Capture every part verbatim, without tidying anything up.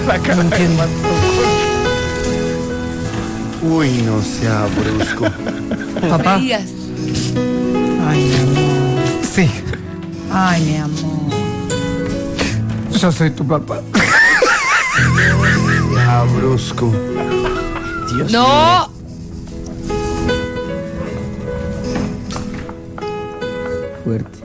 La cara no entiendo. Uy, no sea brusco. Papá. No me digas. Ay, mi amor. Sí. Ay, mi amor. Yo soy tu papá. Ya, brusco. Dios No. Fuerte.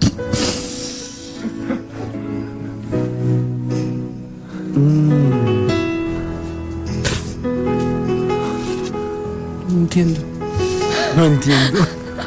No entiendo. No entiendo.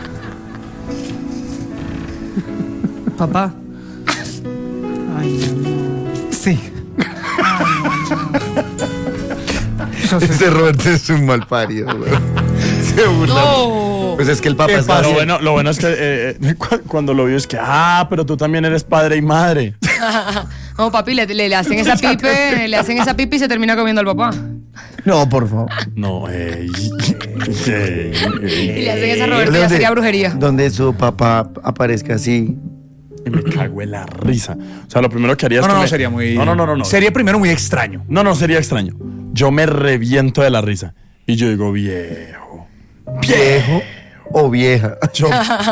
Papá. Ay, mi amor. Sí. Ay, mi amor. Yo soy Ese Roberto es un mal parido, güey. Se burla. No. Pues es que el papá ¿Qué está pasa? Lo así. bueno, lo bueno es que eh, eh, cu- cuando lo vio es que, ah, pero tú también eres padre y madre. No, papi, le, le, le hacen esa pipe, le hacen esa pipe y se termina comiendo al papá. No, por favor. No, ey, ey, Y le hacen ey. esa Roberto, ya Donde- sería brujería. Donde su papá aparezca así. Y me cago en la risa. O sea, lo primero que haría No, es no, que no, me- sería muy... No, no, no, no, no. Sería primero muy extraño. No, no, sería extraño. Yo me reviento de la risa. Y yo digo, viejo. ¿Viejo o vieja? Yo.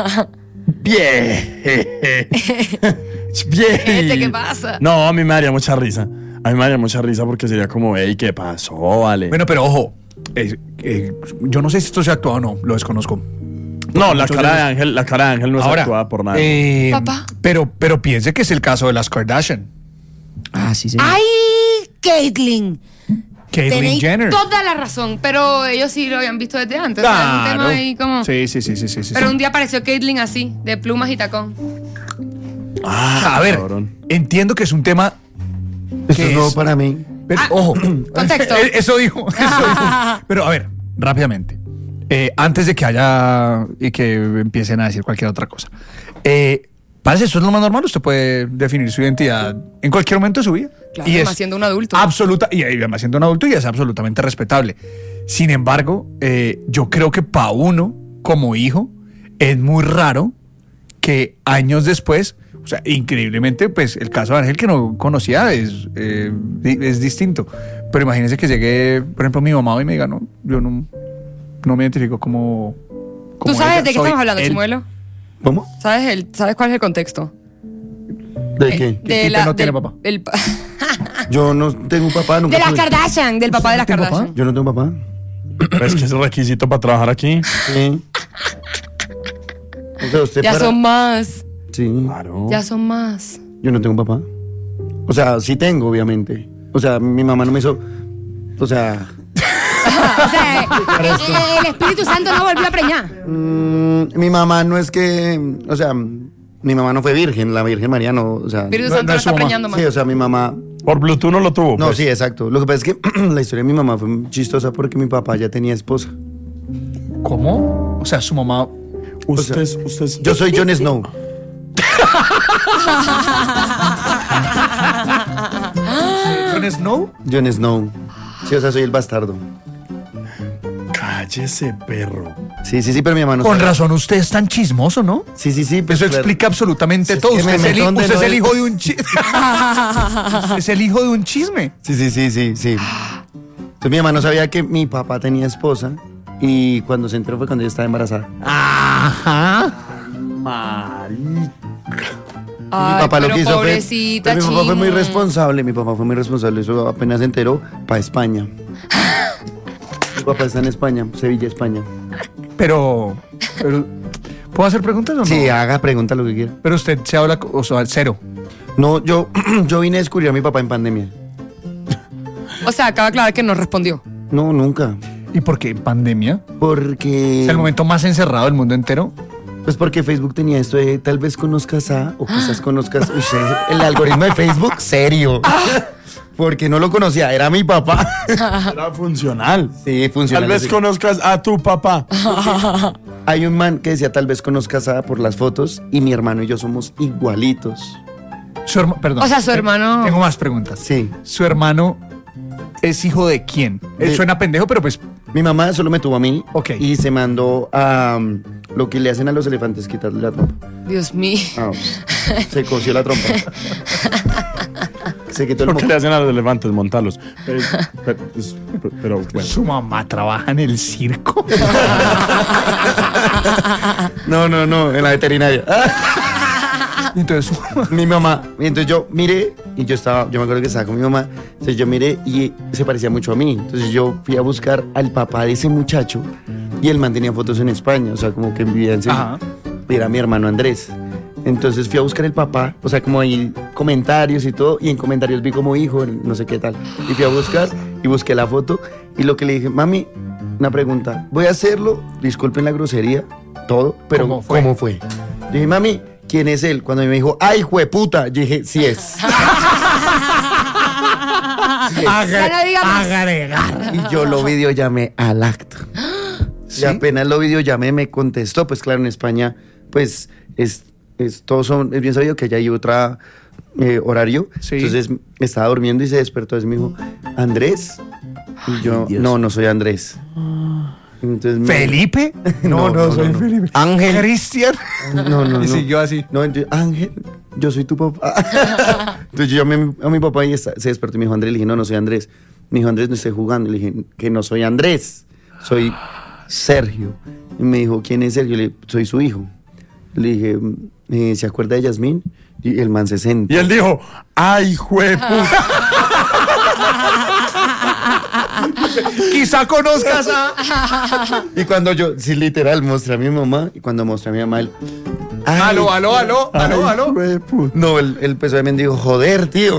Vieje. Vieje. Este, ¿qué pasa? No, a mí me daría mucha risa. A mí me daría mucha risa porque sería como, hey, ¿qué pasó? Vale. Bueno, pero ojo. eh, eh, yo no sé si esto se ha actuado o no. Lo desconozco. no, la muchos cara de de los- Ángel, la cara de Ángel no es Ahora, actuada por nada. eh, Papá. Pero, pero piense que es el caso de las Kardashian. Ah, sí, sí. ¡Ay, Caitlyn! Caitlyn Tenéis Jenner. toda la razón, pero ellos sí lo habían visto desde antes. O sea, es un tema ahí como... Sí, sí, sí, sí, sí, sí. Pero un día apareció Caitlyn así, de plumas y tacón. Ah, A ver, cabrón. entiendo que es un tema. Esto que es nuevo es- para mí. Pero, Ah, ojo. contexto. Eh, Eso dijo. Eso dijo. Pero a ver, rápidamente. Eh, antes de que haya y que empiecen a decir cualquier otra cosa. Eh, parece eso es lo más normal. Usted puede definir su identidad en cualquier momento de su vida. Claro, y además siendo un adulto. Absoluta, y además siendo un adulto y es absolutamente respetable. Sin embargo, eh, yo creo que para uno, como hijo, es muy raro que años después, o sea, increíblemente, pues el caso de Ángel que no conocía es, eh, di- es distinto. Pero imagínense que llegue, por ejemplo, mi mamá y me diga, no, yo no, no me identifico como. como ¿Tú sabes ella, de qué soy estamos hablando, él". Chimuelo? ¿Cómo? ¿Sabes, el, ¿Sabes cuál es el contexto? ¿De qué? De Pipe no tiene papá. del pa- Yo no tengo un papá, nunca de las tuve. Kardashian, del papá de las ¿Tiene papá? Kardashian. Yo no tengo papá. ¿Ves que es el requisito para trabajar aquí? Sí. O sea, usted Ya para- son más. Sí. Claro. Ya son más. Yo no tengo papá. O sea, sí tengo, obviamente. O sea, mi mamá no me hizo. O sea. O sea, el, el Espíritu Santo no volvió a preñar. mm, mi mamá no es que. O sea, mi mamá no fue virgen, la Virgen María no. O sea. Espíritu No, Santo no no es su está mamá. preñando más. Sí, o sea, mi mamá. Por Bluetooth no lo tuvo. No, pues. sí, exacto. Lo que pasa es que la historia de mi mamá fue muy chistosa porque mi papá ya tenía esposa. ¿Cómo? O sea, su mamá. Usted, es- usted es- Yo soy Jon Snow. ¿Jon Snow? Jon Snow. Sí, o sea, soy el bastardo. Cállese, perro. Sí, sí, sí, pero mi mamá no Con sabe. razón, usted es tan chismoso, ¿no? Sí, sí, sí. pues, Eso claro. explica absolutamente Es todo. que Usted, me es el, meto donde usted no es el es. hijo de un chisme. Usted es el hijo de un chisme. Sí, sí, sí, sí, sí. Entonces mi mamá no sabía que mi papá tenía esposa y cuando se enteró fue cuando ella estaba embarazada. Ajá. Marica. Ay, mi papá lo pero que hizo fue. pobrecita, pero mi papá fue muy Chimu. responsable, mi papá fue muy responsable, eso apenas se enteró para España. Mi papá está en España, Sevilla, España. Pero, pero, ¿puedo hacer preguntas o no? Sí, haga pregunta lo que quiera. Pero usted se habla, o sea, cero. No, yo, yo vine a descubrir a mi papá en pandemia. O sea, acaba de aclarar que no respondió. No, nunca. ¿Y por qué en pandemia? Porque. Es el momento más encerrado del mundo entero. Pues porque Facebook tenía esto de tal vez conozcas a, o quizás conozcas. Uy, el algoritmo de Facebook, serio. Porque no lo conocía, era mi papá. Era funcional. Sí, funciona. Tal vez conozcas a tu papá. Hay un man que decía tal vez conozcas a por las fotos y mi hermano y yo somos igualitos. Su herma- perdón. O sea, su Te- hermano- Tengo más preguntas. Sí. ¿Su hermano es hijo de quién? Eh, De- Suena pendejo, pero pues. Mi mamá solo me tuvo a mí. Ok. Y se mandó a um, lo que le hacen a los elefantes, quitarle la trompa. Dios mío. Ah, se cosió la trompa. se quitó el Lo que moco. le hacen a los elefantes, montarlos. Pero, pero, es- pero, bueno. Su mamá trabaja en el circo. No, no, no, en la veterinaria. Y entonces su mamá. Mi mamá. Y entonces yo miré y yo estaba, yo me acuerdo que estaba con mi mamá. Entonces yo miré y se parecía mucho a mí. Entonces yo fui a buscar al papá de ese muchacho y el man tenía fotos en España, o sea, como que vivía en Sevilla. Ajá. Era mi hermano Andrés. Entonces fui a buscar el papá, o sea, como ahí comentarios y todo, y en comentarios vi como hijo, no sé qué tal. Y fui a buscar y busqué la foto y lo que le dije, mami, una pregunta, voy a hacerlo, disculpen la grosería, todo, pero ¿Cómo fue? ¿cómo fue? Yo dije, mami, ¿quién es él? Cuando me dijo, ay, jueputa, yo dije, sí es. Ya no diga más. Agregar. Y yo lo videollamé al acto. ¿Sí? Y apenas lo videollamé me contestó, pues claro, en España, pues es, es todos son, es bien sabido que allá hay otra eh, horario. Sí. Entonces estaba durmiendo y se despertó, entonces me dijo, Andrés. Y yo, Dios. no, no soy Andrés. Entonces me- ¿Felipe? No, no, No, no, soy no. Felipe. Ángel. Cristian. No, no, Y no. siguió así. No, entonces, Ángel, yo soy tu papá. Entonces yo llamé a mi, a mi papá y está- se despertó y me dijo, Andrés, le dije, no, no soy Andrés. Me dijo, Andrés, no estoy jugando. Le dije, que no soy Andrés, soy Sergio. Y me dijo, ¿quién es Sergio? Le dije, soy su hijo. Le dije, eh, ¿se acuerda de Yasmín? Y el man se sentó. Y él dijo, ay, jueputa. Quizá conozcas a. Y cuando yo, sí, literal, mostré a mi mamá, y cuando mostré a mi mamá, él, ay, Aló, aló, aló, aló, Ay, aló. jueputa. no, él, él empezó a dijo, joder, tío.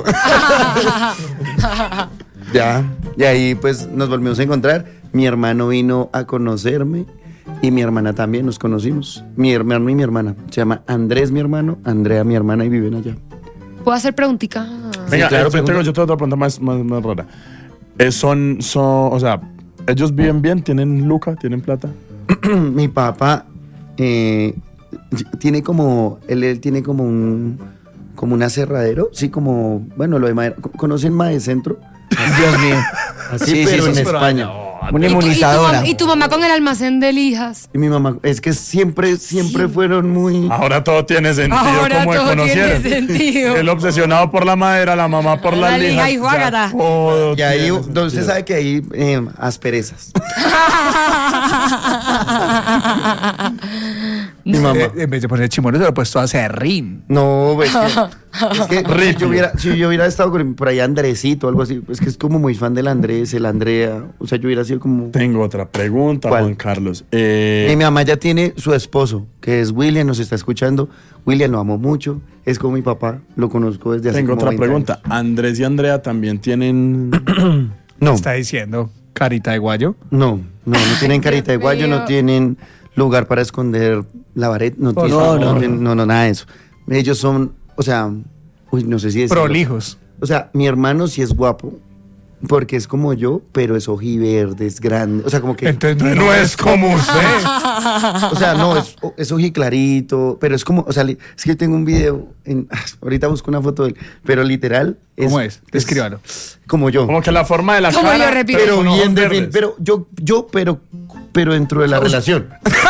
Ya, y ahí pues nos volvimos a encontrar. Mi hermano vino a conocerme y mi hermana también, nos conocimos. Mi hermano y mi hermana. Se llama Andrés, mi hermano, Andrea, mi hermana, y viven allá. ¿Puedo hacer preguntica? Venga, claro, yo, tengo, pregunta. yo tengo otra pregunta más, más, más rara. Eh, son, son, o sea, ellos viven bien, tienen luca, tienen plata. Mi papá eh, tiene como, él, él tiene como un, como un aserradero, sí, como, bueno, lo de madera. ¿Conocen Mae Centro? Dios mío. Así, Sí, sí, pero sí, en sí. España. Una ¿Y tu- y tu inmunizadora. mam- ¿Y tu mamá con el almacén de lijas? Y mi mamá, es que siempre, siempre fueron muy... Ahora todo tiene sentido Ahora como todo se conocieron. tiene sentido. El obsesionado por la madera, la mamá por La las lija lijas. y juágata. ya todo Y ahí, tiene usted sentido. sabe que hay eh, asperezas. Mi mamá. Eh, en vez de poner chimones, se lo he puesto a serrín. No, es que, es que si, Ripio. yo hubiera, si yo hubiera estado con- por ahí Andresito o algo así, es que es como muy fan del Andrés, el Andrea, o sea, yo hubiera sido como... Tengo otra pregunta, ¿Cuál? Juan Carlos. Eh, Y mi mamá ya tiene su esposo, que es William, nos está escuchando. William lo amo mucho, es como mi papá, lo conozco desde hace tengo como otra veinte pregunta. Andrés y Andrea también tienen. años. No, Está diciendo carita de guayo. no, no, no tienen carita de Dios guayo, no mío. tienen lugar para esconder la vareta, no, Por tienen- favor. no, tienen- no, no, nada de eso. Ellos son, o sea, uy, no sé si decirlo. Prolijos. O sea, mi hermano sí es guapo, porque es como yo, pero es ojiverde, es grande, o sea, como que... Entonces No es como usted. O sea, no, es, es ojiclarito, pero es como, o sea, li- es que yo tengo un video, en, ahorita busco una foto de él, pero literal... ¿Cómo es? Descríbalo. Como yo. Como que la forma de la Como cara. yo repito. Pero con ojos bien verdes. definido, pero yo, yo, pero, pero dentro de la relación.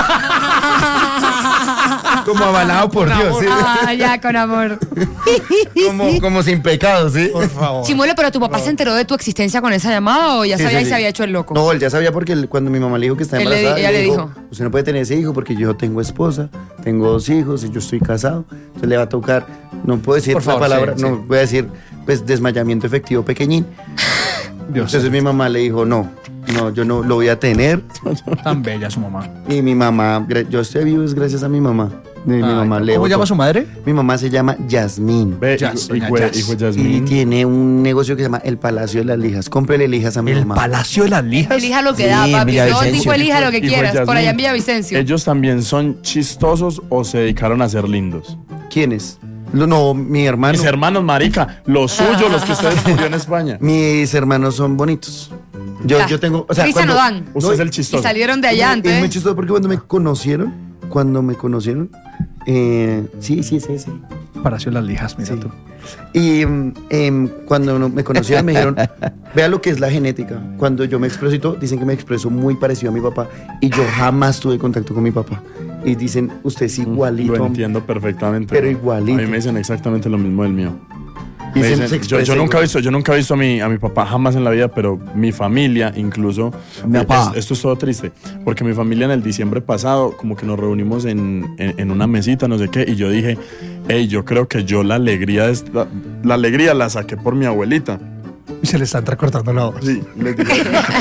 Como avalado por Dios, ¿sí? Ah, ya, con amor. Como, como sin pecado, ¿sí? Por favor. Chimuelo, ¿pero tu papá se enteró de tu existencia con esa llamada o ya Sí, sabía sí, y sí. se había hecho el loco? No, él ya sabía porque él- cuando mi mamá le dijo que está Él le di- embarazada, ella le le dijo, dijo. usted no puede tener ese hijo porque yo tengo esposa, tengo dos hijos y yo estoy casado. Entonces le va a tocar, no puedo decir Por esa favor, palabra, sí, no sí. voy a decir, pues desmayamiento efectivo pequeñín. Dios, Entonces mi mamá le dijo, no, no, yo no lo voy a tener. tan bella su mamá. Y mi mamá, gra- yo estoy vivo es gracias a mi mamá. Y mi Ay, mamá le ¿Cómo botó. llama su madre? Mi mamá se llama Yasmín. Ve, Jazz, y, doña hijo, Jazz. hijo de Y Yasmín. tiene un negocio que se llama El Palacio de las Lijas. Cómprele lijas a mi El mamá. Palacio de las Lijas. Elija lo que Sí, da, papi. Todo Villavicencio. tipo elija lo que Hijo de quieras. Por allá en Yasmín. Villavicencio. ¿Ellos también son chistosos o se dedicaron a ser lindos? ¿Quiénes? Lo- No, mi hermano. Mis hermanos, marica, los suyos, los que usted descubrió en España. Mis hermanos son bonitos. Yo, Ya. yo tengo, o sea, Risa cuando- no dan. Usted es el Y chistoso. salieron de allá Es antes. muy chistoso porque cuando me conocieron, cuando me conocieron, eh, sí, sí, sí, sí. Palacio de las Lijas, mira Sí. tú. Y mm, em, cuando no- me conocieron me dijeron, vea lo que es la genética. Cuando yo me expreso y todo, dicen que me expreso muy parecido a mi papá y yo jamás tuve contacto con mi papá. Y dicen, usted es igualito. Lo entiendo perfectamente. Pero igualito. A mí me dicen exactamente lo mismo del mío. Y Me se- dicen- se yo, yo expresa nunca he igual. visto, yo nunca he visto a mi, a mi papá jamás en la vida, pero mi familia incluso. Mi eh, papá. es- esto es todo triste, porque mi familia en el diciembre pasado, como que nos reunimos en, en, en una mesita, no sé qué, y yo dije, hey, yo creo que yo la alegría, de esta- la alegría la saqué por mi abuelita. Y se le está entrecortando la voz. Sí, les dije,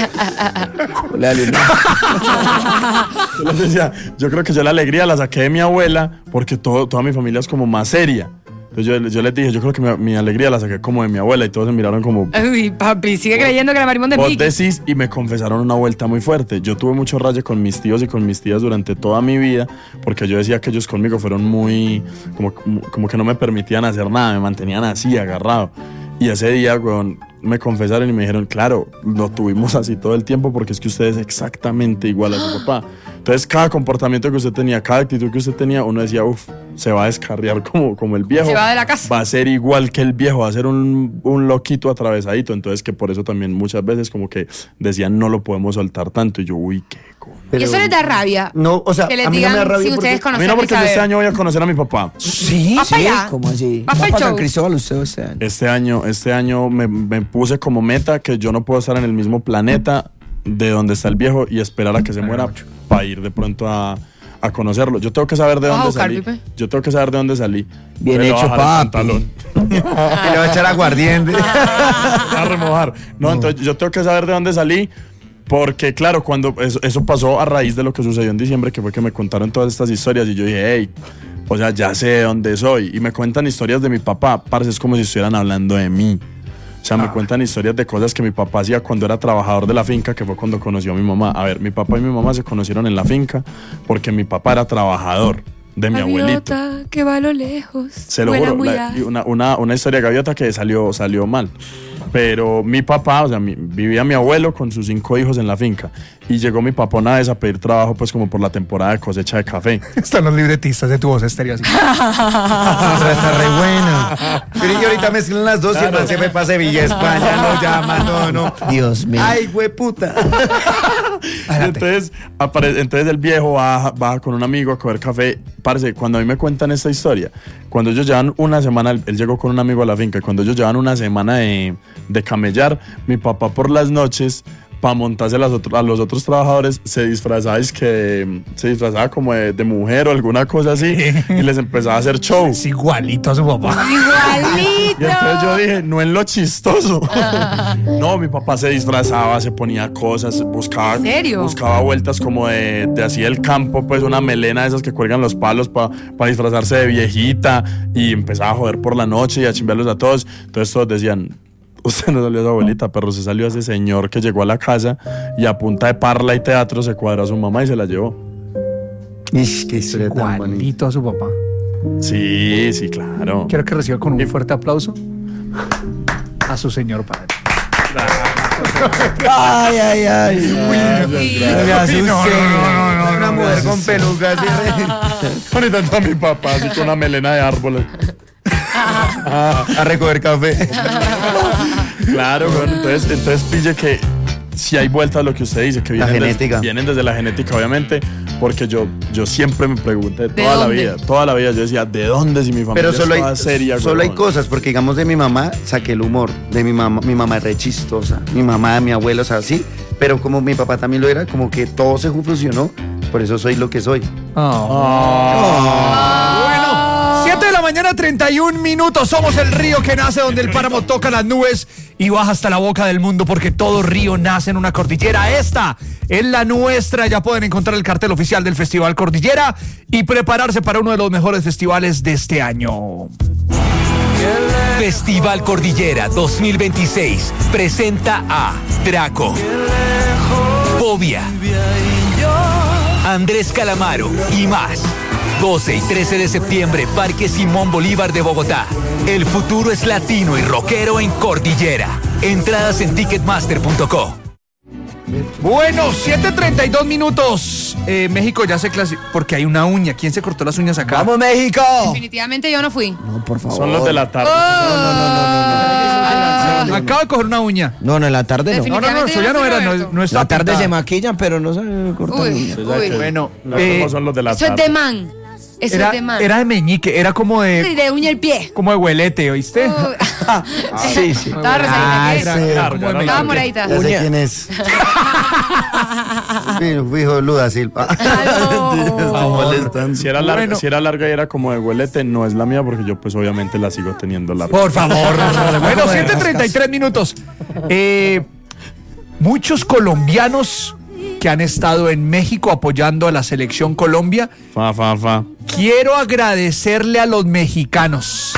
Dale, no. yo les decía, yo creo que yo la alegría la saqué de mi abuela, porque todo, toda mi familia es como más seria. Entonces yo, yo les dije, yo creo que mi, mi alegría la saqué como de mi abuela, y todos se miraron como, Uy, papi, sigue creyendo que la marimón de vos Mickey. decís, y me confesaron una vuelta muy fuerte. Yo tuve mucho raye con mis tíos y con mis tías durante toda mi vida, porque yo decía que ellos conmigo fueron muy, como, como que no me permitían hacer nada, me mantenían así, agarrado. Y ese día, weón, me confesaron y me dijeron, claro, lo tuvimos así todo el tiempo porque es que usted es exactamente igual a su papá. Entonces, cada comportamiento que usted tenía, cada actitud que usted tenía, uno decía, uff, se va a descarriar como, como el viejo. Se va de la casa. Va a ser igual que el viejo, va a ser un, un loquito atravesadito. Entonces, que por eso también muchas veces como que decían, no lo podemos soltar tanto. Y yo, uy, qué co-". Y eso les da rabia. No, o sea, Que les a mí no digan me da rabia si porque- ustedes A mí conocen no, a porque yo este Isabel. año voy a conocer a mi papá. Sí, ¿Vas para allá? ¿Cómo así? ¿Vas ¿Va pa'l para San show? Cristóbal usted este año? Este año, este año me, me puse como meta que yo no puedo estar en el mismo planeta de donde está el viejo y esperar a que se muera para ir de pronto a, a conocerlo. Yo tengo que saber de ¿Vas a dónde buscar, salí. Pipe? Yo tengo que saber de dónde salí. Bien Me le voy a hecho, bajar el papi. pantalón. Y le va a echar aguardiente. A remojar. No, entonces yo tengo que saber de dónde salí. Porque, claro, cuando eso, eso pasó a raíz de lo que sucedió en diciembre, que fue que me contaron todas estas historias y yo dije, hey, o sea, ya sé de dónde soy. Y me cuentan historias de mi papá, parce, es como si estuvieran hablando de mí. O sea, me cuentan historias de cosas que mi papá hacía cuando era trabajador de la finca, que fue cuando conoció a mi mamá. A ver, mi papá y mi mamá se conocieron en la finca porque mi papá era trabajador de mi abuelito. Gaviota que va a lo lejos. Se lo vuela juro, muy la- alto. una, una, una historia de gaviota que salió, salió mal. Pero mi papá, o sea, mi- vivía mi abuelo con sus cinco hijos en la finca. Y llegó mi papá una vez a pedir trabajo, pues como por la temporada de cosecha de café. Están los libretistas de tu voz estéreo así. Esa está re buena. Pero y ahorita mezclan las dos y el man se fue para Sevilla, España, lo llaman, no, no. Dios mío. Ay, hueputa. Entonces, apare- entonces el viejo baja, baja con un amigo a coger café. Parce, cuando a mí me cuentan esta historia, cuando ellos llevan una semana, él, él llegó con un amigo a la finca, y cuando ellos llevan una semana de, de camellar, mi papá por las noches, para montarse a, las otro- a los otros trabajadores, se disfrazaba, es que, se disfrazaba como de, de mujer o alguna cosa así, y les empezaba a hacer show. Es igualito a su papá. Igualito. Y entonces yo dije, no es lo chistoso. No, mi papá se disfrazaba, se ponía cosas, buscaba, ¿En serio? buscaba vueltas como de, de así del campo, pues una melena de esas que cuelgan los palos para disfrazarse de viejita, y empezaba a joder por la noche y a chimbearlos a todos. Entonces todos decían, usted no salió a su abuelita, pero se salió a ese señor que llegó a la casa y a punta de parla y teatro se cuadró a su mamá y se la llevó. Ish, qué historia tan bonita. Igualito a su papá. Sí, sí, claro. Quiero que reciba con un fuerte aplauso a su señor padre. Ay, ay, ay. Uy. Me asusté. Una mujer con pelucas. Ahorita está mi papá así con una melena de árboles. A recoger café. Claro, bueno, entonces, entonces pille que si hay vueltas a lo que usted dice, que La vienen, des- genética. vienen desde la genética, obviamente, porque yo, yo siempre me pregunté ¿De toda la dónde? vida, toda la vida yo decía, ¿de dónde si mi familia Pero solo es toda hay, seria? solo hay huevón? cosas, porque digamos de mi mamá saqué el humor. De mi mamá, mi mamá es re chistosa. Mi mamá, mi abuelo, o sea, sí. Pero como mi papá también lo era, como que todo se fusionó. Por eso soy lo que soy. Bueno, siete de la mañana, treinta y un minutos. Somos el río que nace donde el páramo toca las nubes y baja hasta la boca del mundo, porque todo río nace en una cordillera. Esta es la nuestra. Ya pueden encontrar el cartel oficial del Festival Cordillera y prepararse para uno de los mejores festivales de este año. Festival Cordillera dos mil veintiséis presenta a Draco, Fobia, Andrés Calamaro y más. doce y trece de septiembre, Parque Simón Bolívar de Bogotá. El futuro es latino y rockero en Cordillera. Entradas en ticketmaster punto co. Bueno, siete treinta y dos minutos. Eh, México ya se clasificó porque hay una uña. ¿Quién se cortó las uñas acá? ¡Vamos, México! Definitivamente yo no fui. No, por favor. Son los de la tarde. Acabo de coger una uña. No, no, en la tarde no. No, no, no, eso ya no era, no, no está La tarde pintada. se maquillan, pero no se cortan Uy, uñas. uy. Bueno, No, eh, ¿cómo son los de la Eso es tarde? de man. Eso Era, es de man. era de meñique, era como Sí, de, de uña el pie. como de huelete, ¿oíste? Uh, Sí, sí. Estaba rosadita. Ah, ¿qué? sí. Era Claro, como de ya no- Estaba meñique. moradita. Ya sé Uña. quién es. Fijo, fijo, Luda Silva. Estoy molestando. Si era, larga, Bueno. si era larga y era como de huelete, no es la mía porque yo pues obviamente la sigo teniendo larga. Por favor. Bueno, siete treinta y tres minutos. Eh, muchos colombianos que han estado en México apoyando a la selección Colombia. Fa, fa, fa. Quiero agradecerle a los mexicanos.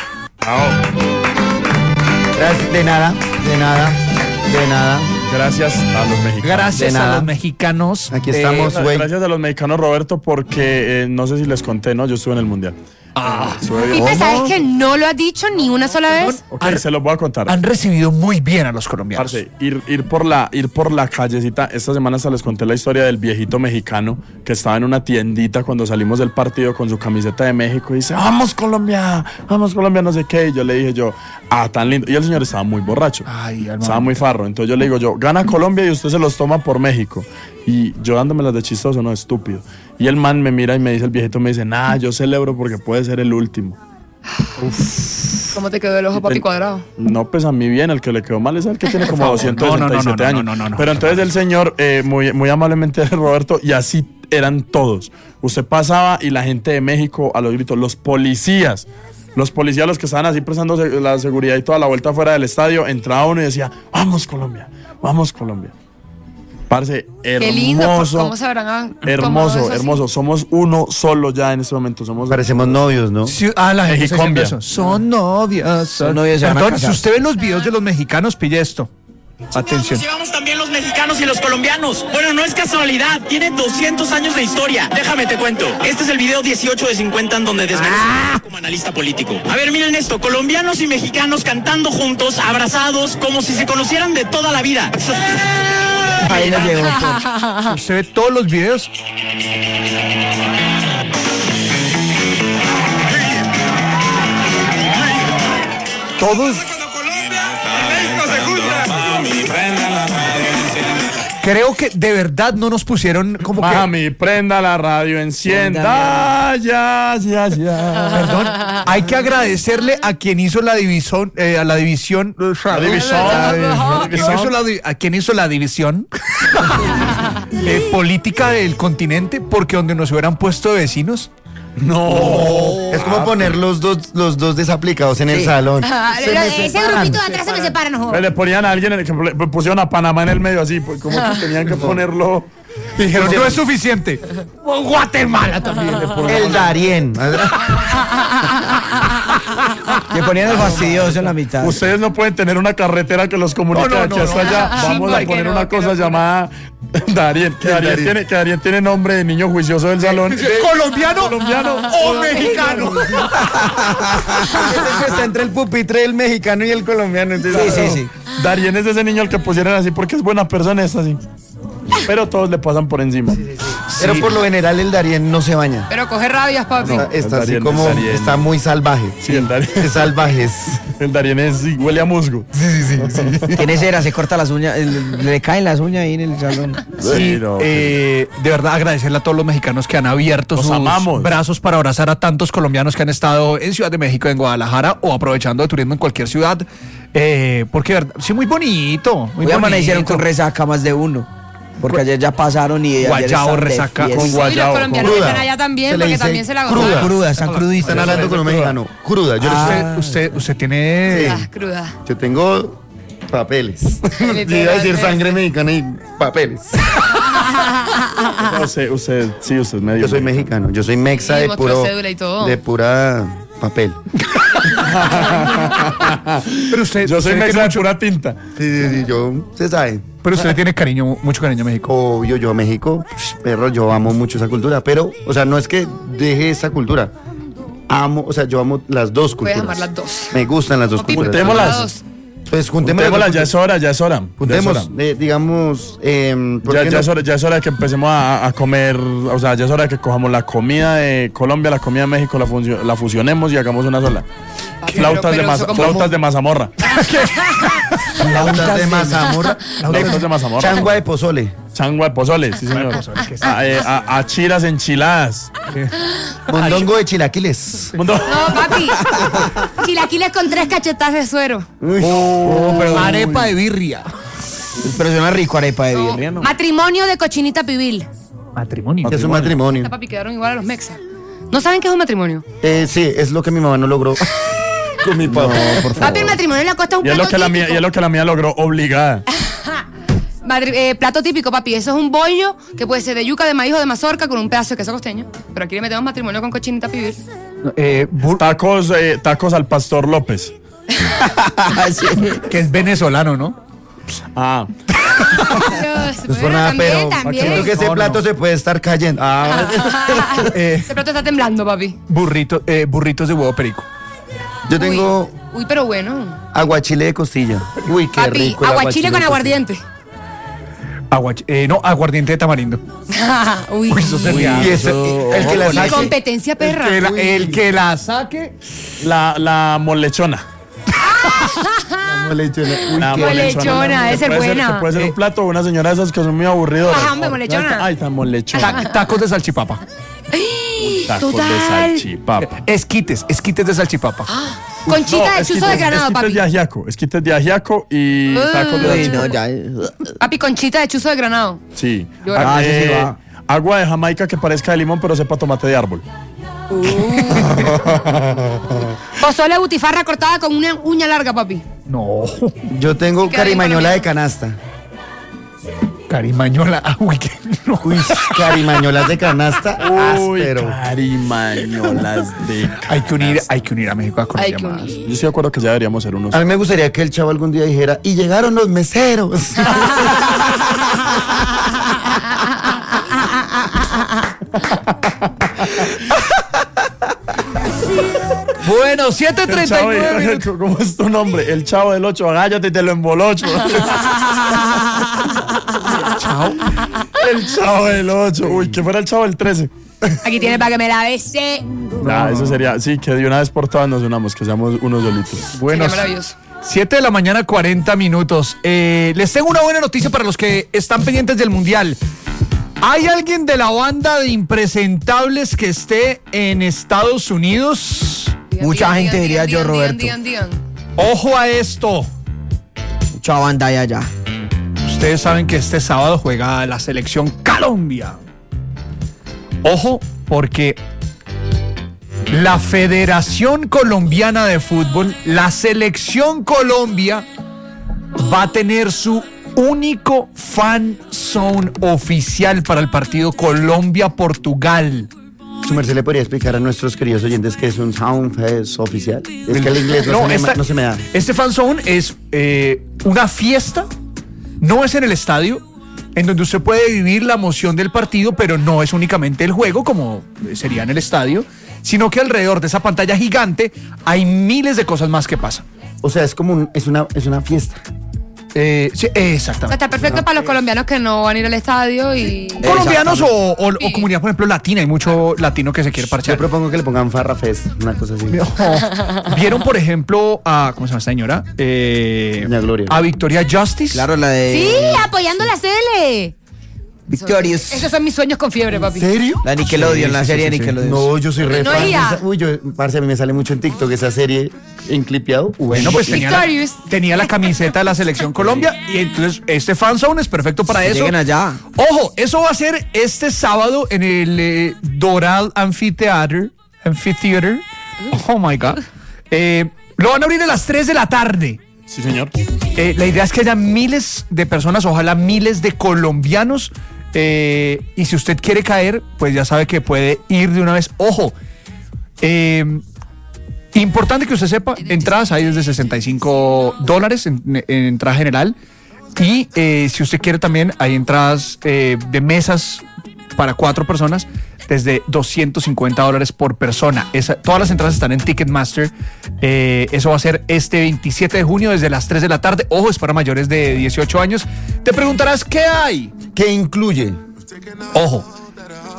Gracias, de nada, de nada, de nada. Gracias a los mexicanos. Gracias De a nada. los mexicanos. Aquí de- estamos. Gra- güey. Gracias a los mexicanos, Roberto, porque eh, no sé si les conté, ¿no? Yo estuve en el Mundial. Ah, Pipe, ¿sabes que no lo has dicho ni una sola vez? Ok, se los voy a contar. Han recibido muy bien a los colombianos. Parce, ir, ir, por la, ir por la callecita. Esta semana hasta les conté la historia del viejito mexicano que estaba en una tiendita cuando salimos del partido con su camiseta de México y dice, vamos Colombia, vamos Colombia, no sé qué. Y yo le dije yo, ah, tan lindo. Y el señor estaba muy borracho. Ay, hermano. Estaba muy farro. Entonces yo le digo yo, gana Colombia y usted se los toma por México. Y yo dándomelas de chistoso, no, estúpido. Y el man me mira y me dice, el viejito me dice, nah, yo celebro porque puede ser el último. ¿Cómo te quedó el ojo, papi El- cuadrado? No, pues a mí bien, el que le quedó mal es el que tiene como doscientos No, no, no, sesenta y siete no, años. no, no, no, no. Pero entonces el señor, eh, muy, muy amablemente, Roberto, y así eran todos. Usted pasaba y la gente de México a los gritos, los policías, los policías, los que estaban así prestando se- la seguridad y toda la vuelta fuera del estadio, entraba uno y decía, vamos Colombia, vamos Colombia. Parce, hermoso. Qué lindo, pues, ¿cómo se habrán tomado Hermoso, eso así? hermoso. Somos uno solo ya en este momento. Somos Parecemos novios, ¿no? Sí, ah, la gente está Mexicombia. diciendo eso. Son novias. Son novias, se van a Perdón, si casar. usted ve los videos de los mexicanos, pille esto. Atención. Nos llevamos también los mexicanos y los colombianos. Bueno, no es casualidad, tiene doscientos años de historia. Déjame te cuento. Este es el video dieciocho de cincuenta en donde desmenuzo como analista político. A ver, miren esto, colombianos y mexicanos cantando juntos, abrazados, como si se conocieran de toda la vida. Ahí lo llevo. pues. Usted ve todos los videos. Todos. Creo que de verdad no nos pusieron como que. Mami, prenda la radio, encienda. Ya, ya, ya. Perdón, hay que agradecerle a quien hizo la división, eh, a la división, La división. a quien hizo la, di- a quien hizo la división eh, política del continente, porque donde nos hubieran puesto de vecinos. No. Es como poner los dos, los dos desaplicados en el salón. Ah, Se era- me ese separan. grupito de atrás se me separa, no Le, jodas. le ponían a alguien, en el que le pusieron a Panamá en el medio así, pues como que tenían que ponerlo. Dijeron, no es suficiente. Guatemala también. le ponen. El Darién. Que ponían el fastidioso en la mitad. Ustedes no pueden tener una carretera que los comunique No, no, de aquí no, hasta no. allá. Sí, Vamos a ¿por qué poner no? una ¿Qué cosa no? llamada Darien. Que Darien, Darien. tiene, que Darien tiene nombre de niño juicioso del salón. ¿Colombiano? Colombiano o mexicano. Está entre el pupitre del mexicano y el colombiano. entonces- Sí, sí, sí. Darien es ese niño al que pusieron así porque es buena persona, es así. Pero todos le pasan por encima. Pero por lo general el Darién no se baña. Pero coge rabias, papi. Está, está el así Darién, como, el Darién. está muy salvaje. Sí, el Darien. Es salvajes. El Darien es, sí, huele a musgo. Tiene cera, se corta las uñas, el- le caen las uñas ahí en el salón. Sí, no. Eh, de verdad agradecerle a todos los mexicanos que han abierto Los sus amamos. brazos para abrazar a tantos colombianos que han estado en Ciudad de México, en Guadalajara o aprovechando de turismo en cualquier ciudad. Eh, porque, de verdad, sí, muy bonito. Muy Hoy amanecieron bonito. con resaca más de uno. Porque ayer ya pasaron y ayer Guayabo, estaban de resaca, fiesta. con Y los guayabo, colombianos cruda. están allá también, Se le porque dice también se la cruda. gozaron. Cruda, están crudistas. Están hablando con un mexicano. Cruda. Yo, Usted, usted, usted tiene. Ah, cruda. yo tengo papeles. Yo iba a decir Literalmente. sangre mexicana y papeles. No, usted, usted, sí, usted es medio. Yo soy mexicano. Yo soy mexa Sí, de mostró puro. cédula y todo. De pura papel. Pero usted, Yo soy usted mexa tiene de mucho, pura tinta. Sí, sí, sí. Yo. Se sabe. pero usted le tiene cariño, mucho cariño a México. Obvio, yo a México, psh, perro, yo amo mucho esa cultura, pero, o sea, no es que deje esa cultura. Amo, o sea, yo amo las dos Puedes culturas. amar las dos. Me gustan las dos Papi, culturas. Juntémoslas. las dos. Pues juntemos Juntémoslas, las ya dos es hora, ya es hora. culturas. Ya es hora. Juntemos, eh, digamos, eh, ¿por Ya, qué ya no? es hora, ya es hora de que empecemos a, a comer, o sea, ya es hora de que cojamos la comida de Colombia, la comida de México, la, funcio- la fusionemos y hagamos una sola. Flautas, pero de, eso masa- como- flautas de mazamorra. Flautas de mazamorra. Flautas de mazamorra. Changua de pozole. Changua de pozole, sí señor. A, eh, a- achiras enchiladas. Mondongo de chilaquiles. Mundo- No, papi. Chilaquiles con tres cachetas de suero. Uy. Arepa de birria. Pero suena rico arepa de birria, ¿no? Matrimonio de cochinita pibil. Matrimonio. Es un matrimonio. Esta, papi, quedaron igual a los mexas. ¿No saben qué es un matrimonio? Eh, sí, es lo que mi mamá no logró con mi papá. por favor. Papi, el matrimonio le cuesta un Y es, lo plato que la mía, típico. y es lo que la mía logró obligada. Madri- eh, plato típico, papi. Eso es un bollo que puede ser de yuca, de maíz o de mazorca con un pedazo de queso costeño. Pero aquí le metemos matrimonio con cochinita pibil. Eh, bur- Tacos, eh, tacos al Pastor López. que es venezolano, ¿no? Ah, No es por nada, pero también, siento que ese No, plato no. se puede estar cayendo. Ah, Eh, Ese plato está temblando, papi. burrito, eh, burritos de huevo perico. yo tengo Uy, uy, pero bueno. aguachile de costilla. Uy, qué Papi, rico. el aguachile con de aguardiente. Aguach- eh, no, aguardiente de tamarindo. Uy, Uy, eso sería- costilla. Y ese- el que la Qué saque. competencia, perra. El que, la, el que la saque. la, la molechona. La molechona. Uy, La qué molechona, debe ser puede buena. que puede ser un plato de una señora de esas que son muy aburridoras. Ajá, hombre, molechona. Ay, tan molechona. Ta- tacos de salchipapa. Tacos de Total. salchipapa. Esquites, esquites de salchipapa. Conchita de esquites- chuzo de granado, esquites papi. de ajiaco. Esquites de ajiaco y tacos de Uy, salchipapa. no, ya. Papi, conchita de chuzo de granado. Sí. Yo- Ah, Ah, ese sí eh, va. agua de Jamaica que parezca de limón, pero sepa tomate de árbol. Pozole butifarra cortada con una uña larga, papi. No. Yo tengo queda bien carimañola de colombiano. canasta. Carimañola. Ah, uy, que no. Uy, carimañolas de canasta. Uy, áspero. carimañolas de Hay que unir, hay que unir a México a Hay Colombia que más. unir. Yo estoy de acuerdo que ya deberíamos ser unos. A mí me gustaría que el chavo algún día dijera, y llegaron los meseros. Bueno, siete El treinta y chavo, nueve el- minutos. ¿cómo es tu nombre? El chavo del ocho, agállate y te lo embolocho. Chao. El chavo del ocho. Uy, que fuera el chavo del trece. Aquí tiene para que me la bese. Ah, eso sería, sí, que de una vez por todas nos unamos, que seamos unos solitos. Bueno, Sería maravilloso. siete de la mañana, cuarenta minutos. Eh, les tengo una buena noticia para los que están pendientes del Mundial. ¿Hay alguien de la banda de impresentables que esté en Estados Unidos? Digan, Mucha digan, gente digan, diría yo, digan, Roberto. Digan, digan, digan. Ojo a esto. Mucha banda hay allá. Ustedes saben que este sábado juega la selección Colombia. Ojo, porque la Federación Colombiana de Fútbol, la Selección Colombia, va a tener su único fan zone oficial para el partido Colombia-Portugal. Su merced le podría explicar a nuestros queridos oyentes que es un Soundfest oficial. Es que el inglés no, No, se, me, esta- no se me da. Este fan zone es eh, una fiesta, no es en el estadio, en donde usted puede vivir la emoción del partido, pero no es únicamente el juego, como sería en el estadio, sino que alrededor de esa pantalla gigante hay miles de cosas más que pasan. O sea, es como un, es una, es una fiesta. Eh, sí, O sea, exactamente. está perfecto para los colombianos que no van a ir al estadio y... Colombianos o, o- o Sí. comunidad, por ejemplo, latina, hay mucho latino que se quiere Yo parchar. propongo que le pongan Farra Fest, una cosa así. No. ¿Vieron, por ejemplo, a, ¿cómo se llama esta señora? Eh, Doña Gloria. A Victoria Justice. Claro, la de. Sí, apoyando la C L. Victorious. Esos son mis sueños con fiebre, papi. ¿En serio? La Nickelodeon, la serie de Nickelodeon. No, yo soy re No fan de ella. esa- Uy, yo, parce, a mí me sale mucho en TikTok esa serie enclipeado. Bueno, pues tenía la, Victorious. tenía la camiseta de la selección Colombia y entonces este fan zone es perfecto para eso. Lleguen allá. Ojo, eso va a ser este sábado en el eh, Doral Amphitheater. Amphitheater. Oh my God. Eh, lo van a abrir a las tres de la tarde. Sí, señor. Eh, la idea es que haya miles de personas, ojalá miles de colombianos. Eh, y si usted quiere caer, pues ya sabe que puede ir de una vez. Ojo, eh, importante que usted sepa, entradas hay desde sesenta y cinco dólares en, en entrada general. Y eh, si usted quiere también, hay entradas eh, de mesas para cuatro personas desde doscientos cincuenta dólares por persona. Esa- todas las entradas están en Ticketmaster. Eh, eso va a ser este veintisiete de junio desde las tres de la tarde. Ojo, es para mayores de dieciocho años. Te preguntarás, ¿qué hay? ¿Qué incluye? Ojo,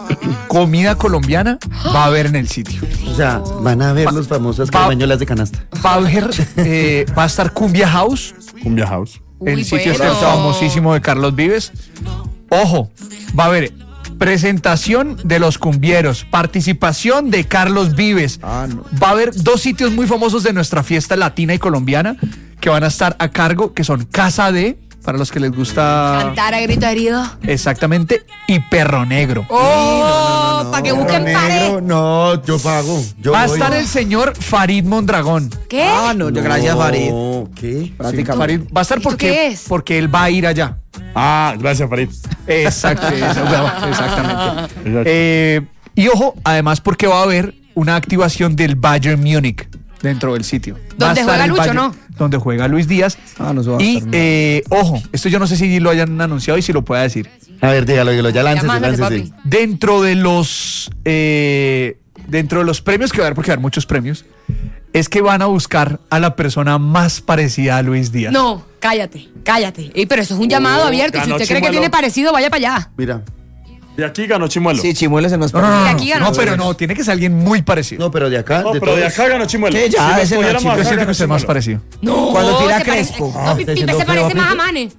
comida colombiana va a haber en el sitio. O sea, van a ver los famosas pa- carbañolas de canasta. Va a haber, eh, va a estar Cumbia House, Cumbia House. Uy, el sitio bueno. este famosísimo de Carlos Vives. Ojo, va a haber presentación de los cumbieros, participación de Carlos Vives. Ah, no. Va a haber dos sitios muy famosos de nuestra fiesta latina y colombiana que van a estar a cargo, que son Casa de, para los que les gusta Cantar a grito herido. exactamente, y Perro Negro. ¡Oh! para que busquen pared. Negro, no, yo pago. Yo Va a voy. estar el señor Farid Mondragón. ¿Qué? Ah, no, yo gracias, Farid. No, ¿qué? Prácticamente. Farid va a estar ¿Y tú porque, qué es? porque él va a ir allá. Ah, gracias, Farid. Exacto, exactamente. exactamente. Exacto. Eh, y ojo, además porque va a haber una activación del Bayern Múnich dentro del sitio. Va a ¿Donde estar juega el Lucho, Bayern- no? Donde juega Luis Díaz. Ah, no se va a Y estar, no. eh, ojo, esto yo no sé si lo hayan anunciado y si lo pueda decir. A ver, dígalo, dígalo, ya láncese, mándale, láncese. papi. Dentro de los eh, dentro de los premios que va a haber, porque va a haber muchos premios, es que van a buscar a la persona más parecida a Luis Díaz. No, cállate, cállate. Ey, pero eso es un llamado Oh, abierto. Si ganó usted cree que Chimuelo. tiene parecido, vaya para allá. Mira. De aquí ganó Chimuelo. Sí, Chimuelo es el más No, no, no, Mira, no, aquí no, ganó. pero no, tiene que ser alguien muy parecido. No, pero de acá, No, de pero de todos. acá ganó Chimuelo. Sí, ya, Si ese nos no, pudiéramos chico, Yo acá, siento ganó que usted es más Chimuelo. parecido. No, Cuando tira se parece- Crespo. No, Ah, Pipe ¿está se diciendo parece feo, más a Pipe? Mane.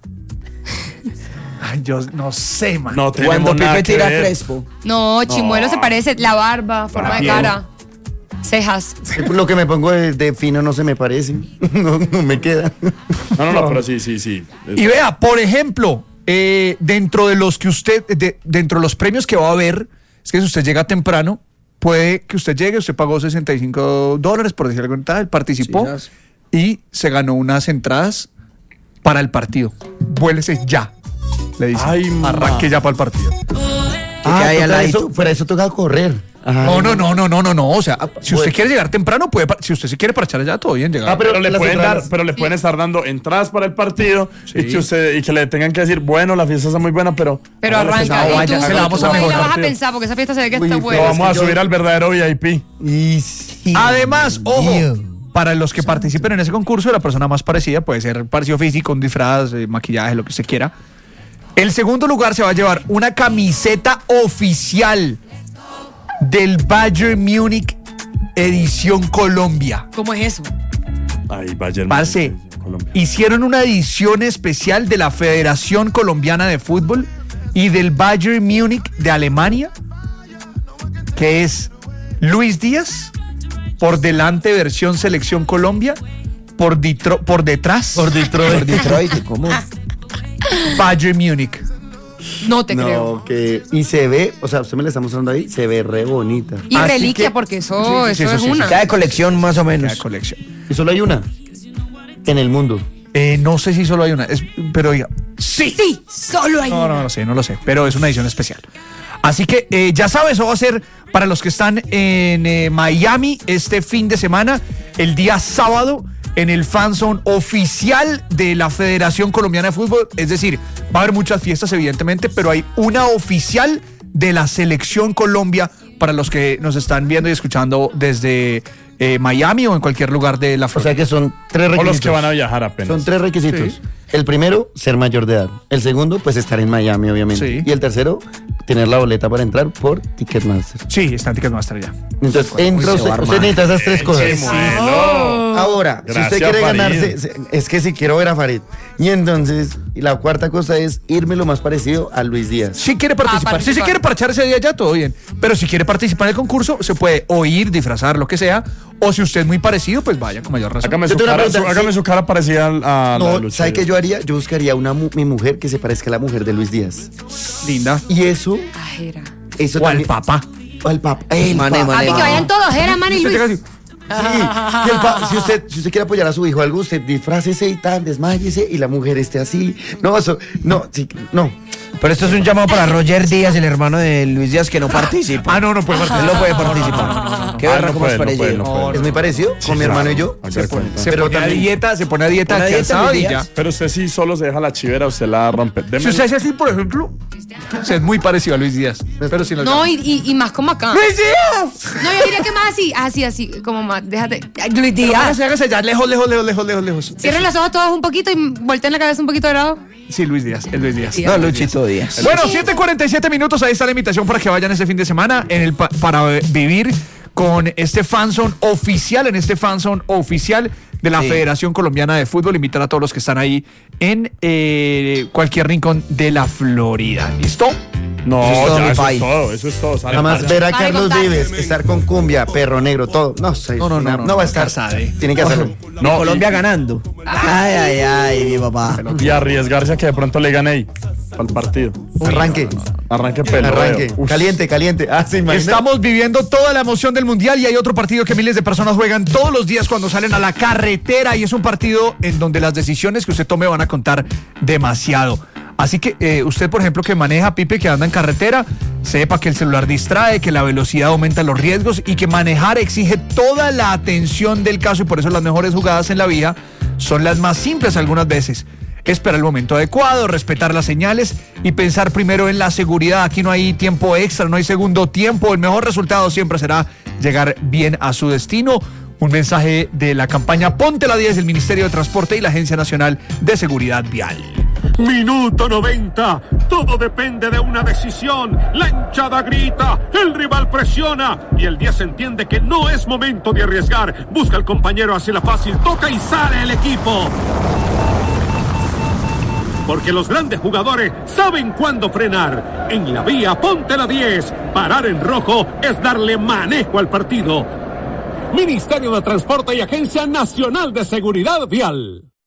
Ay, yo no sé, man. No tenemos Cuando nada Pipe que tira ver. Crespo. No, Chimuelo se parece. La barba, forma de Bien. cara, cejas. Lo que me pongo de, de fino no se me parece. No, no me queda. No, no, no, pero sí, sí, sí. Y vea, por ejemplo, eh, dentro de los que usted, de- dentro de los premios que va a haber, es que si usted llega temprano, puede que usted llegue, usted pagó sesenta y cinco dólares, por decir algo en tal, participó Sí, ya. y se ganó unas entradas para el partido. Vuélese ya, le dice. Ay, ma. Arranque ya para el partido. Ah, ahí al toca ladito. eso, para eso toca correr. Ay. No, no, no, no, no, no, no. O sea, si usted Bueno. quiere llegar temprano, puede, par- si usted se quiere parchar allá, todo bien, llegar. Ah, pero- Pero le las pueden dar, entradas. pero le pueden estar dando entradas para el partido Sí. y, que usted, y que le tengan que decir, bueno, la fiesta está muy buena, pero. Pero hágale que arranca. se Y vaya, tú, se la vamos tú a ahí mejorar. la vas a pensar porque esa fiesta se ve que Uy, está pero Lo buena. vamos a yo- subir al verdadero V I P. Y sí. Además, ojo, para los que participen en ese concurso, la persona más parecida puede ser parecido físico, un disfraz, eh, maquillaje, lo que se quiera. El segundo lugar se va a llevar una camiseta oficial del Bayern Múnich edición Colombia. ¿Cómo es eso? Ay, Bayern. Parce, Colombia. hicieron una edición especial de la Federación Colombiana de Fútbol y del Bayern Múnich de Alemania, que es Luis Díaz, por delante versión Selección Colombia, por, ditro- por detrás Por Detroit. Por Detroit, ¿cómo? Bayern Múnich. No te creo. No, que. Y se ve, o sea, usted me la está mostrando ahí, se ve re bonita. Y Así reliquia, que- porque eso, Sí, sí, sí, eso eso es sí, una. Ya de colección, más o La menos. colección. Y solo hay una. En el mundo. Eh, no sé si solo hay una, es- pero oiga, sí. Sí, solo hay No, una. no lo sé, no lo sé, pero es una edición especial. Así que eh, ya sabes, eso va a ser para los que están en eh, Miami este fin de semana, el día sábado, en el fanzone oficial de la Federación Colombiana de Fútbol. Es decir, va a haber muchas fiestas, evidentemente, pero hay una oficial de la Selección Colombia para los que nos están viendo y escuchando desde eh, Miami o en cualquier lugar de la O Florida. sea que son tres O requisitos. los que van a viajar apenas. Son tres requisitos. Sí. El primero, ser mayor de edad. El segundo, pues estar en Miami, obviamente. Sí. Y el tercero, tener la boleta para entrar por Ticketmaster. Sí, está en Ticketmaster ya. Entonces, entra Uy, se usted, va a usted armar. necesita esas tres cosas. Chimuelo. Ahora, si Gracias, usted quiere Farid. ganarse, se- es que si quiero ver a Farid. Y entonces, y la cuarta cosa es irme lo más parecido a Luis Díaz. Si quiere participar, si se participar. quiere parchar ese día ya, todo bien. Pero si quiere participar en el concurso, se puede o ir, disfrazar, lo que sea. O si usted es muy parecido, pues vaya con mayor razón. Hágame, Yo su tengo una cara, pregunta, su- hágame sí. su cara parecida a la de No, Lucho. ¿sabe qué yo haría? Yo buscaría una mu- mi mujer que se parezca a la mujer de Luis Díaz. Linda. Y eso, Ajera. eso O al también- papá. O al papá. El Mane, papá. mane. Papi, que vayan todos, era man y Usted llega Luis. así, Sí, y el pa- si, usted, si usted quiere apoyar a su hijo o algo, usted disfrácese y tal, desmáyese y la mujer esté así. No, eso, no, sí, no. Pero esto es un llamado para Roger Díaz, el hermano de Luis Díaz, que no participa. Ah, no, no puede Él participar. no puede participar. Qué Ah, verra no cómo es puede, no parecido. puede, no puede. Es muy parecido con mi hermano y yo. Haga de cuenta. Se Pero pone a también- dieta, se pone a dieta Una aquí dieta al sábado y Luis ya. Díaz. Pero usted sí solo se deja la chivera, usted la rompe. Deme- Si usted hace así, por ejemplo, usted es muy parecido a Luis Díaz. Pero si no, No, y, y, y más como acá. ¡Luis Díaz! No, yo diría que más así, así, así, como más, déjate. Ay, Luis Pero Díaz. hágase, hágase ya, lejos, lejos, lejos, lejos, lejos, lejos. Cierren los ojos todos un poquito y volteen la cabeza un poquito de lado. Sí, Luis Díaz, es Luis Díaz. No, Luchito Díaz. Bueno, siete cuarenta y siete minutos, ahí está la invitación para que vayan ese fin de semana en el pa- para vivir con este fanzone oficial, en este fanzone oficial de la Sí. Federación Colombiana de Fútbol. Invitar a todos los que están ahí en eh, cualquier rincón de la Florida. ¿Listo? No, Eso es todo, ya, mi eso país. es todo, eso es todo. Sale Además, para allá. ver a Ay, Carlos contagios. Vives, estar con cumbia, perro negro, todo. No, sé, No, no, una- no, no, va a no, estar. Carzade. Tiene que hacerlo. No, Colombia ganando. Ay, ay, ay, mi papá. y, y arriesgarse a que de pronto le gane ahí al partido. Arranque. Arranque pelo. Arranque. Uf. Caliente, caliente. Ah, sí, imagina. Estamos viviendo toda la emoción del Mundial y hay otro partido que miles de personas juegan todos los días cuando salen a la carretera y es un partido en donde las decisiones que usted tome van a contar demasiado. Así que eh, usted, por ejemplo, que maneja, Pipe, que anda en carretera, sepa que el celular distrae, que la velocidad aumenta los riesgos y que manejar exige toda la atención del caso y por eso las mejores jugadas en la vida son las más simples algunas veces. Esperar el momento adecuado, respetar las señales y pensar primero en la seguridad. Aquí no hay tiempo extra, no hay segundo tiempo. El mejor resultado siempre será llegar bien a su destino. Un mensaje de la campaña Ponte la diez del Ministerio de Transporte y la Agencia Nacional de Seguridad Vial. Minuto noventa. Todo depende de una decisión. La hinchada grita, el rival presiona y el diez entiende que no es momento de arriesgar. Busca al compañero, hace la fácil, toca y sale el equipo. Porque los grandes jugadores saben cuándo frenar. En la vía Ponte la diez. Parar en rojo es darle manejo al partido. Ministerio de Transporte y Agencia Nacional de Seguridad Vial.